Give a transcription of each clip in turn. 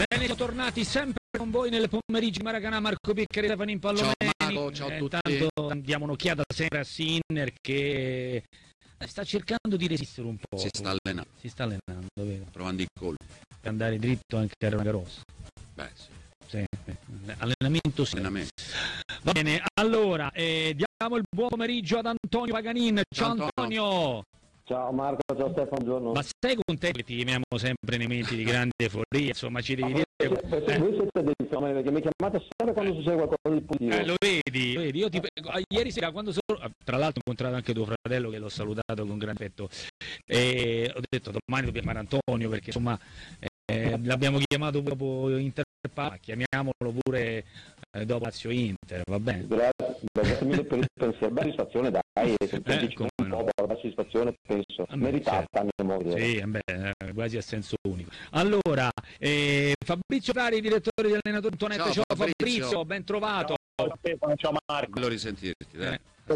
Bene, siamo tornati sempre con voi nel pomeriggio Maracanã, Marco Piccari, Stefano Impallomeni. Ciao Marco, ciao a tutti. Intanto diamo un'occhiata sempre a Sinner che sta cercando di resistere un po'. Si sta allenando, vero? Provando i colpi. Per andare dritto anche a Roland Garros. Beh, sì. Sì. Allenamento sì. Va bene, allora diamo il buon pomeriggio ad Antonio Paganin. Ciao Antonio. Ciao Marco, ciao Stefano, buongiorno. Ma sei contento che ti chiamiamo sempre nei momenti di grande euforia? Insomma, ci devi dire. Voi siete dei fenomeni, perché mi chiamate sempre quando succede qualcosa di positivo. Lo vedi. Io ieri sera, quando tra l'altro ho incontrato anche tuo fratello, che l'ho salutato con grande affetto, e ho detto domani dobbiamo chiamare Antonio, perché insomma l'abbiamo chiamato dopo Inter-Parma, chiamiamolo pure dopo Lazio Inter, va bene? Grazie mille per il pensiero, bella soddisfazione, dai, un po' la soddisfazione, penso, meritata a mio modo di dire. Sì, quasi a senso unico. Allora, Fabrizio Cari, direttore di Allenatori Antonette. Ciao Fabrizio, ben trovato. Ciao Stefano, ciao Marco. Bello risentirti, dai.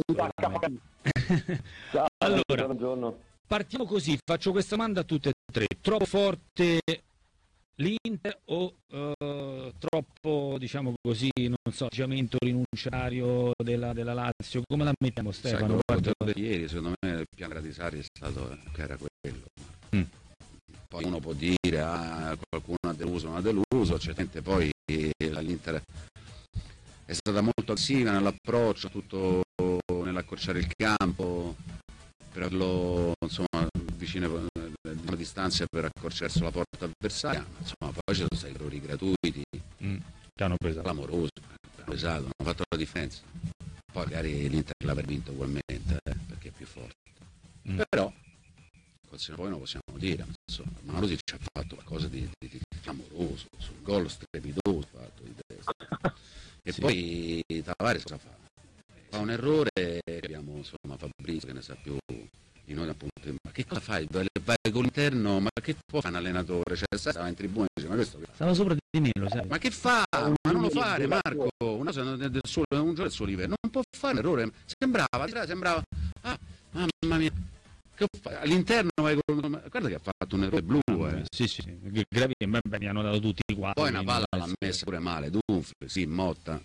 Ciao, allora, buongiorno. Partiamo così, faccio questa domanda a tutte e tre. Troppo forte l'Inter o troppo, diciamo così, non so, atteggiamento rinunciario della Lazio? Come la mettiamo, Stefano? Ieri secondo me il piano di Sarri è stato che era quello. Poi uno può dire qualcuno ha deluso, non ha deluso, certamente poi l'Inter è stata molto aggressiva nell'approccio, tutto nell'accorciare il campo, per averlo insomma vicino a distanza per accorciarsi la porta avversaria, ma insomma poi ci sono stati errori gratuiti che hanno pesato, clamorosi, hanno fatto la difesa. Poi magari l'Inter l'avrebbe vinto ugualmente, perché è più forte. Però poi non possiamo dire, insomma, Marusic ci ha fatto qualcosa di clamoroso, sul gol strepitoso fatto di testa. E sì. Poi Tavares cosa fa? Fa un errore, abbiamo insomma Fabrizio che ne sa più di noi appunto, ma che cosa fai? Vai con l'interno, ma che può fare un allenatore? Cioè stava in tribuna e dice, ma questo stava sopra di me, lo sai. Ma che fa? Ma non lo fare Marco, un giocatore del suo livello, non può fare un errore, sembrava, mamma mia. All'interno guarda che ha fatto un errore blu, Sì, gravi, mi hanno dato tutti i quattro. Poi una palla l'ha messa pure male, Dumfries, sì, Motta.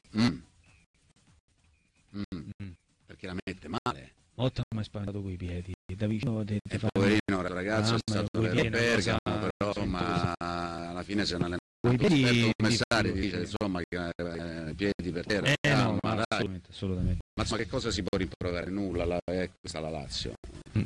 Perché la mette male. Motta mi ha spaventato coi piedi, da vicino poverino, il ragazzo è stato Bergamo, però insomma alla fine se ne un messaggio dice insomma che piedi per terra. No, assolutamente. Ma insomma che cosa si può rimproverare? Nulla, questa è la Lazio.